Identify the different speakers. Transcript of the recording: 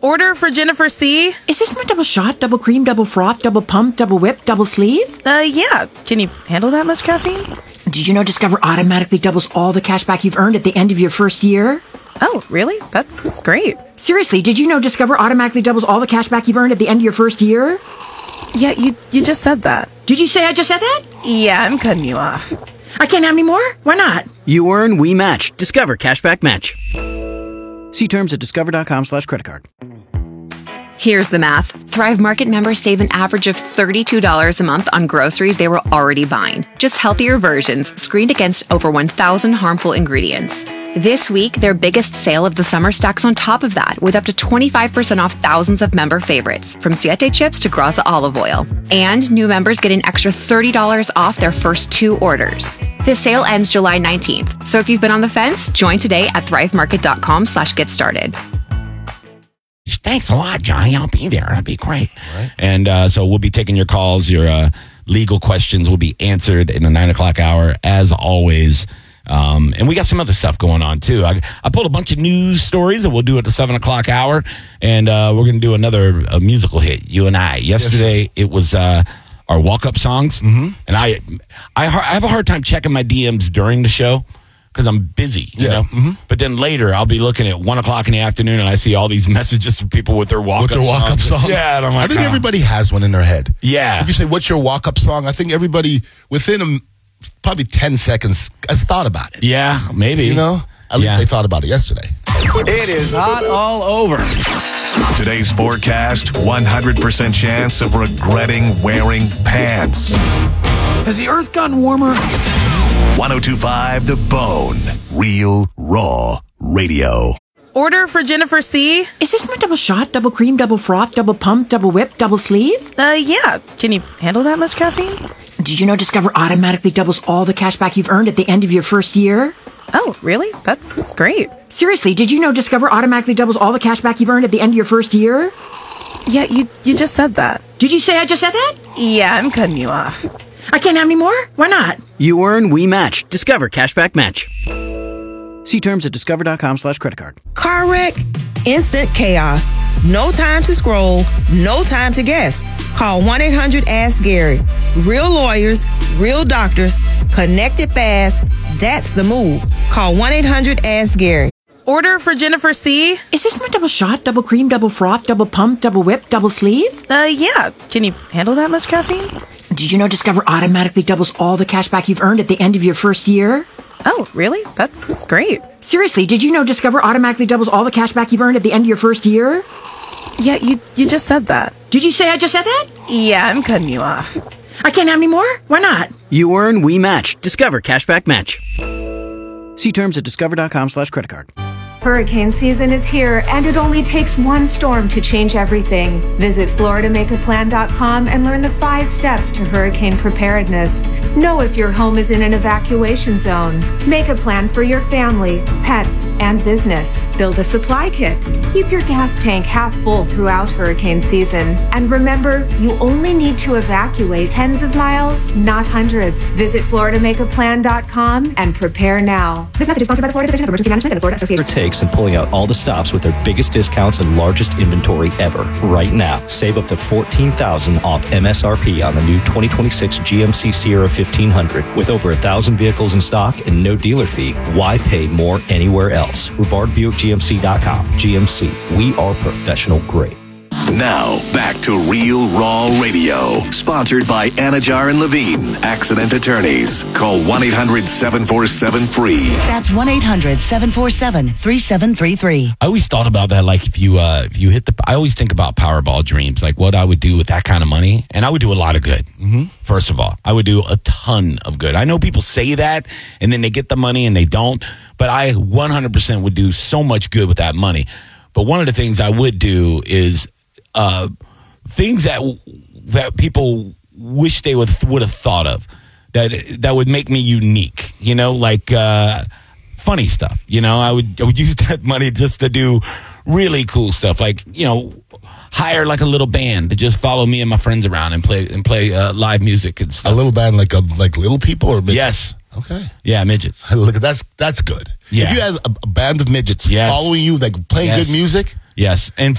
Speaker 1: Order for Jennifer C.
Speaker 2: Is this my double shot, double cream, double froth, double pump, double whip, double sleeve?
Speaker 1: Yeah. Can you handle that much caffeine?
Speaker 2: Did you know Discover automatically doubles all the cash back you've earned at the end of your first year?
Speaker 1: Oh, really? That's great.
Speaker 2: Seriously, did you know Discover automatically doubles all the cash back you've earned at the end of your first year?
Speaker 1: Yeah, you just said that.
Speaker 2: Did you say I just said that?
Speaker 1: Yeah, I'm cutting you off.
Speaker 2: I can't have any more? Why not?
Speaker 3: You earn, we match. Discover Cashback Match. See terms at discover.com/creditcard.
Speaker 4: Here's the math. Thrive Market members save an average of $32 a month on groceries they were already buying. Just healthier versions screened against over 1,000 harmful ingredients. This week, their biggest sale of the summer stacks on top of that, with up to 25% off thousands of member favorites, from Siete chips to Graza olive oil. And new members get an extra $30 off their first 2 orders. This sale ends July 19th, so if you've been on the fence, join today at thrivemarket.com/get started.
Speaker 5: Thanks a lot, Johnny. I'll be there. That'd be great. Right. And so we'll be taking your calls. Your legal questions will be answered in the 9 o'clock hour, as always. And we got some other stuff going on, too. I pulled a bunch of news stories that we'll do at the 7 o'clock hour. And we're going to do another musical hit, you and I. Yesterday, it was our walk-up songs. Mm-hmm. And I have a hard time checking my DMs during the show, because I'm busy, you know? Mm-hmm. But then later, I'll be looking at 1 o'clock in the afternoon, and I see all these messages from people with their walk-up songs.
Speaker 6: Yeah,
Speaker 5: and I'm like,
Speaker 6: I think everybody has one in their head.
Speaker 5: Yeah.
Speaker 6: If you say, what's your walk-up song? I think everybody, within probably 10 seconds, has thought about it.
Speaker 5: Yeah, maybe.
Speaker 6: You know? At least they thought about it yesterday.
Speaker 7: It is hot all over.
Speaker 8: Today's forecast, 100% chance of regretting wearing pants.
Speaker 7: Has the earth gotten warmer?
Speaker 8: 102.5 The Bone. Real, raw radio.
Speaker 1: Order for Jennifer C.
Speaker 2: Is this my double shot, double cream, double froth, double pump, double whip, double sleeve?
Speaker 1: Yeah. Can you handle that much caffeine?
Speaker 2: Did you know Discover automatically doubles all the cash back you've earned at the end of your first year?
Speaker 1: Oh, really? That's great.
Speaker 2: Seriously, did you know Discover automatically doubles all the cash back you've earned at the end of your first year?
Speaker 1: Yeah, you just said that.
Speaker 2: Did you say I just said that?
Speaker 1: Yeah, I'm cutting you off.
Speaker 2: I can't have any more? Why not?
Speaker 3: You earn, we match. Discover Cashback Match. See terms at discover.com/creditcard.
Speaker 9: Car wreck? Instant chaos. No time to scroll. No time to guess. Call 1-800-ASK-GARY. Real lawyers, real doctors, connected fast. That's the move. Call 1-800-ASK-GARY.
Speaker 1: Order for Jennifer C.
Speaker 2: Is this my double shot, double cream, double froth, double pump, double whip, double sleeve?
Speaker 1: Yeah. Can you handle that much caffeine?
Speaker 2: Did you know Discover automatically doubles all the cash back you've earned at the end of your first year?
Speaker 1: Oh, really? That's great.
Speaker 2: Seriously, did you know Discover automatically doubles all the cash back you've earned at the end of your first year?
Speaker 1: Yeah, you just said that.
Speaker 2: Did you say I just said that?
Speaker 1: Yeah, I'm cutting you off.
Speaker 2: I can't have any more? Why not?
Speaker 3: You earn, we match. Discover Cashback Match. See terms at discover.com/creditcard.
Speaker 10: Hurricane season is here, and it only takes one storm to change everything. Visit FloridaMakeAPlan.com and learn the 5 steps to hurricane preparedness. Know if your home is in an evacuation zone. Make a plan for your family, pets, and business. Build a supply kit. Keep your gas tank half full throughout hurricane season. And remember, you only need to evacuate tens of miles, not hundreds. Visit FloridaMakeAPlan.com and prepare now. This message is sponsored by the Florida Division of Emergency Management and the Florida Association.
Speaker 11: And pulling out all the stops with their biggest discounts and largest inventory ever. Right now, save up to $14,000 off MSRP on the new 2026 GMC Sierra 1500. With over 1,000 vehicles in stock and no dealer fee, why pay more anywhere else? RivardBuickGMC.com. GMC, we are professional grade.
Speaker 8: Now, back to Real Raw Radio. Sponsored by Anajar and Levine, accident attorneys. Call 1-800-747-FREE.
Speaker 12: That's 1-800-747-3733.
Speaker 5: I always thought about that, like if you hit I always think about Powerball dreams, like what I would do with that kind of money. And I would do a lot of good. Mm-hmm. First of all, I would do a ton of good. I know people say that and then they get the money and they don't, but I 100% would do so much good with that money. But one of the things I would do is things that people wish they would have thought of that would make me unique, you know, like funny stuff. You know, I would use that money just to do really cool stuff, like, you know, hire like a little band to just follow me and my friends around and play live music and stuff.
Speaker 6: A little band like little people or midgets?
Speaker 5: Yes.
Speaker 6: Okay.
Speaker 5: Yeah, midgets.
Speaker 6: Look, that's good.
Speaker 5: Yeah.
Speaker 6: If you had a band of midgets following you, like playing good music.
Speaker 5: Yes. And